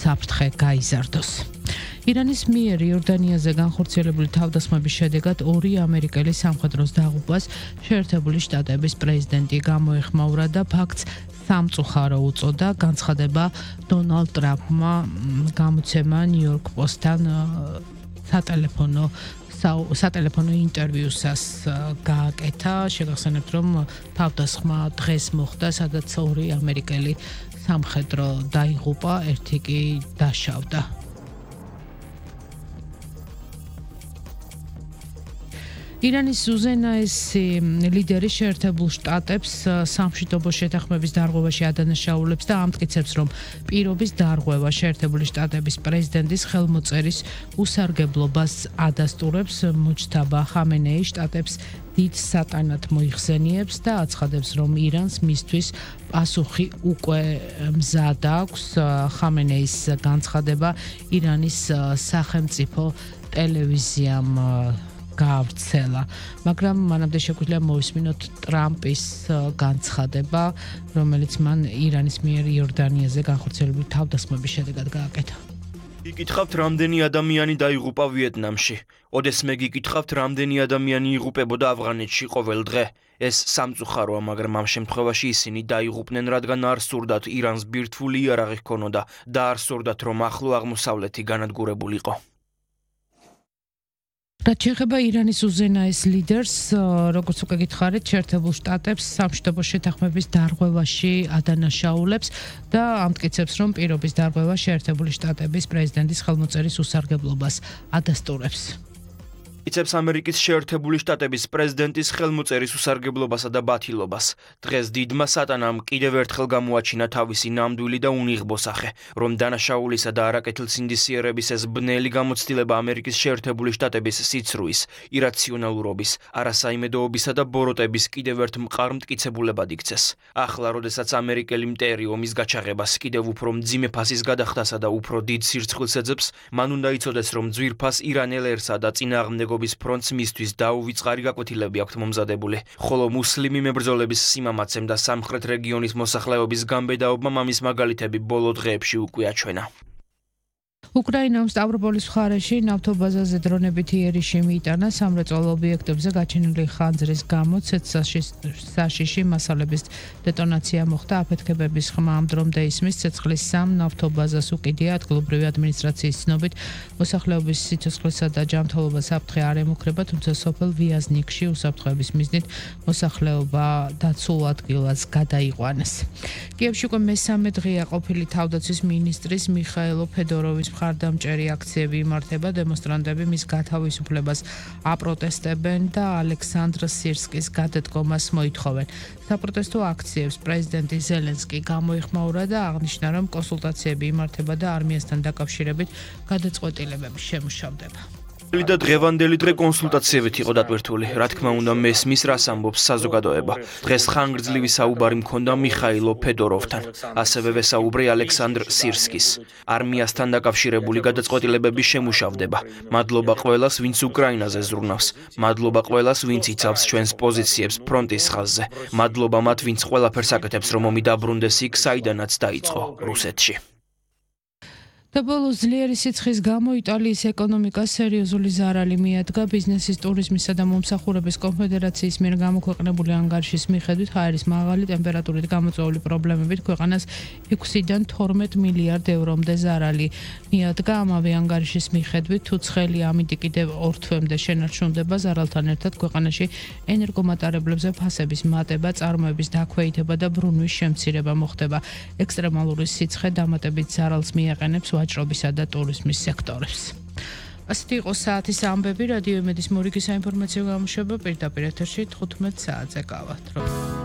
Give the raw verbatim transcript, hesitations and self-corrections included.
საფრთხე გაიზარდოს. ირანის მიერ იორდანიაზე განხორციელებული თავდასხმების შედეგად ორი ამერიკელი სამხედროს დაღუპვას შეერთებული შტატების პრეზიდენტი გამოეხმაურა და ფაქტს სამწუხარო უწოდა. განცხადება დონალდ ტრამპმა გამოცემა ნიუ-იორკ პოსტთან სატელეფონო სატელეფონო ინტერვიუსას გააკეთა. შეგახსენებთ, რომ თავდასხმა დღეს მოხდა, სადაც ორი ამერიკელი სამხედრო დაიღუპა, ერთი კი დაშავდა. ირანის უზენაესი ლიდერი შეერთებულ შტატებს სამშვიდობო შეთანხმების დარღვევაში ადანაშაულებს და ამტკიცებს, რომ პირობის დარღვევა შეერთებული შტატების პრეზიდენტის ხელმოწერის უსარგებლობას ადასტურებს. მუჯთაბა ხამენეი შტატებს დიდ სატანად მოიხსენიებს და აცხადებს, რომ ირანს მისთვის პასუხი უკვე მზად აქვს. ხამენეის განცხადება ირანის სახელმწიფო ტელევიზიამ გაავრცელა, მაგრამ მანამდე შეგვიძლია მოვისმინოთ ტრამპის განცხადება, რომელიც მან ირანის მიერ იორდანიაზე განხორციელებული თავდასხმების შედეგად გააკეთა. გიკითხავთ, რამდენი ადამიანი დაიღუპა ვიეტნამში? ოდესმე გიკითხავთ, რამდენი ადამიანი იღუპებოდა ავღანეთში ყოველ დღე? ეს სამწუხაროა, მაგრამ ამ შემთხვევაში ისინი დაიღუპნენ, რადგან არ სურდათ ირანს ბირთვული იარაღი ჰქონოდა და არ სურდათ, რომ ახლო აღმოსავლეთი განადგურებულიყო. რაც შეეხება ირანის უზენაეს ლიდერს, როგორც უკვე გითხარით, შეერთებულ შტატებს სამშვიდობო შეთანხმების დარღვევაში ადანაშაულებს და ამტკიცებს, რომ პირობის დარღვევა შეერთებული შტატების პრეზიდენტის ხელმოწერის usargeblobas ადასტურებს. იცებს ამერიკის შეერთებული შტატების პრეზიდენტის ხელმოწერის usargeblobasა და ბათილობას. დღეს დიდმა სატანამ კიდევ ერთხელ გამოაჩინა თავისი ნამდვილი და უნიღბო სახე, რომ დანაშაულისა და არაკეთილსინდისიერების ეს ბნელი გამოცდილება ამერიკის შეერთებული შტატების სიცრუის, ირაციონალურობის, არასაიმედოობისა და ბოროტების კიდევ ერთ მყარ მტკიცებულებად იქცეს. ახლა, როდესაც ამერიკელი მტერი ომის გაჩაღებას კიდევ უფრო მძიმე ფასის გადახდასა და უფრო დიდ სირცხვილს ეძებს, მან უნდა იცოდეს, რომ ძვირფას ირანელ ერსა და წინააღმდეგობის ფრონტს მისთვის დაუვიწყარი გაკვეთილები აქვთ მომზადებული, ხოლო მუსლიმი მებრძოლების სიმამაცემ და სამხრეთ რეგიონის მოსახლეობის გამბედაობამ ამის მაგალითები ბოლო დღეებში უკვე აჩვენა. უკრაინამ სტავროპოლის მხარეში ნავთობაზაზე დრონებით იერიში მიიტანა სამრეწველო ობიექტებზე გაჩენილი ხანძრის გამო ცეცხლსაშიში მასალების დეტონაცია მოხდა. აფეთქებების ხმა ამ დრომდე ისმის ცეცხლის სამ ნავთობაზას უკიდია. ადგილობრივი ადმინისტრაციის ცნობით მოსახლეობის სიცოცხლესა და ჯანმრთელობას საფრთხე არ ემუქრება, თუმცა სოფელ ვიაზნიკში უსაფრთხოების მიზნით მოსახლეობა დაცულ ადგილას გადაიყვანეს. კიევში უკვე მესამე დღეა ყოფილი თავდაცვის მინისტრის მიხაილო ფედოროვის მხარდამჭერი აქციები იმართება. დემონსტრანტები მის გათავისუფლებას აპროტესტებენ და ალექსანდრ სირსკის გადადგომას მოითხოვენ. საპროტესტო აქციებს პრეზიდენტი ზელენსკი გამოეხმაურა და აღნიშნა, რომ კონსულტაციები იმართება და არმიასთან დაკავშირებით გადაწყვეტილებები შემუშავდება. და დღევანდელი დღე კონსულტაციებით იყო დატვირთული. რა თქმა უნდა, მესმის რას ამბობს საზოგადოება. დღეს ხანგრძლივი საუბარი მქონდა მიხაილო ფედოროვთან. ასევე ვესაუბრე ალექსანდრ სირსკის. არმიასთან დაკავშირებული გადაწყვეტილებები შემუშავდება. მადლობა ყველას, ვინც უკრაინაზე ზრუნავს. მადლობა ყველას, ვინც იცავს ჩვენს პოზიციებს ფრონტის ხაზზე. მადლობა მათ, ვინც ყველაფერს აკეთებს, რომ ომი დაბრუნდეს იქ, საიდანაც დაიწყო, რუსეთში. და ბოლოს ძლიერი სიცხის გამო იტალიის ეკონომიკას სერიოზული ზარალი მიადგა. ბიზნესის, ტურიზმისა და მომსახურების კონფედერაციის მიერ გამოქვეყნებული ანგარიშის მიხედვით, ჰაერის მაღალი ტემპერატურით გამოწვეული პრობლემებით ქვეყანას ექვსიდან თორმეტ მილიარდ ევრომდე ზარალი მიადგა. ამავე ანგარიშის მიხედვით, თუ ცხელი ამინდი კიდევ ორ თვემდე შენარჩუნდება, ზარალთან ერთად ქვეყანაში ენერგომატარებლებზე ფასების მატება, წარმოების დაქვეითება და ბრუნვის შემცირება მოხდება. ექსტრემალური სიცხე დამატებით ზარალს მიაყენებს ვაჭრობისა და ტურიზმის სექტორებს. ასეთი იყო საათის ამბები. რადიო იმედის მორიგის საინფორმაციო გამოშვება პირდაპირ ეთერში თხუთმეტ საათზე გავართ.